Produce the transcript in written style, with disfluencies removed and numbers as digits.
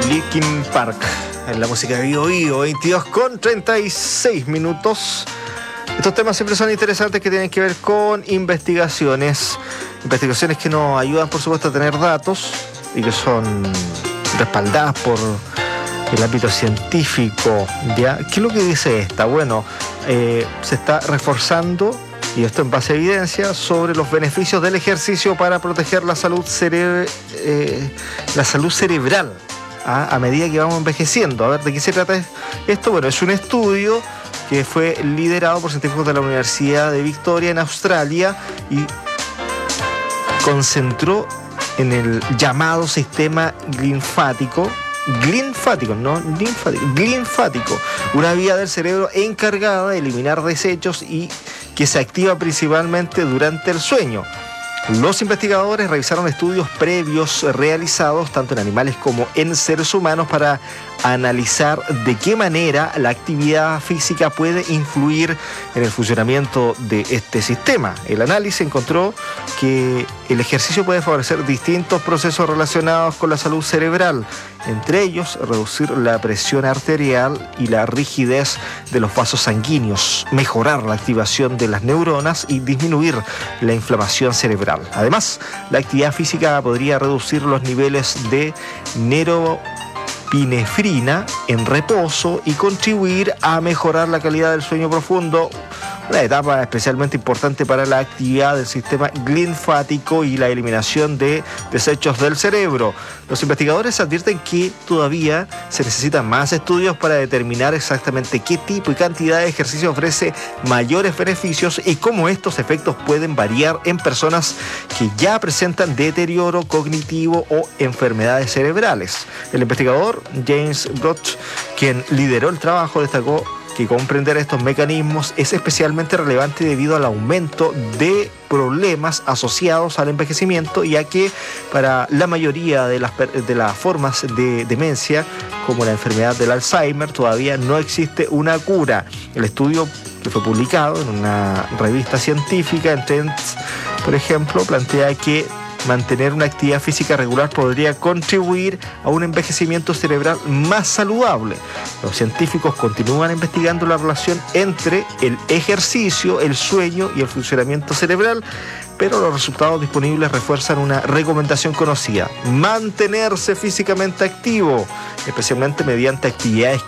Linkin Park en la música de Vivo, 22:36. Estos temas siempre son interesantes, que tienen que ver con investigaciones que nos ayudan, por supuesto, a tener datos y que son respaldadas por el ámbito científico, ¿ya? ¿Qué es lo que dice esta? Bueno, se está reforzando, y esto en base a evidencia, sobre los beneficios del ejercicio para proteger la salud cerebral a medida que vamos envejeciendo. A ver, ¿de qué se trata esto? Bueno, es un estudio que fue liderado por científicos de la Universidad de Victoria en Australia y concentró en el llamado sistema linfático, una vía del cerebro encargada de eliminar desechos y que se activa principalmente durante el sueño. Los investigadores revisaron estudios previos realizados tanto en animales como en seres humanos para analizar de qué manera la actividad física puede influir en el funcionamiento de este sistema. El análisis encontró que el ejercicio puede favorecer distintos procesos relacionados con la salud cerebral, entre ellos reducir la presión arterial y la rigidez de los vasos sanguíneos, mejorar la activación de las neuronas y disminuir la inflamación cerebral. Además, la actividad física podría reducir los niveles de norepinefrina en reposo y contribuir a mejorar la calidad del sueño profundo, una etapa especialmente importante para la actividad del sistema linfático y la eliminación de desechos del cerebro. Los investigadores advierten que todavía se necesitan más estudios para determinar exactamente qué tipo y cantidad de ejercicio ofrece mayores beneficios y cómo estos efectos pueden variar en personas que ya presentan deterioro cognitivo o enfermedades cerebrales. El investigador James Broch, quien lideró el trabajo, destacó que comprender estos mecanismos es especialmente relevante debido al aumento de problemas asociados al envejecimiento, ya que para la mayoría de las formas de demencia, como la enfermedad del Alzheimer, todavía no existe una cura. El estudio, que fue publicado en una revista científica, en Trends, por ejemplo, plantea que mantener una actividad física regular podría contribuir a un envejecimiento cerebral más saludable. Los científicos continúan investigando la relación entre el ejercicio, el sueño y el funcionamiento cerebral, pero los resultados disponibles refuerzan una recomendación conocida: mantenerse físicamente activo, especialmente mediante actividades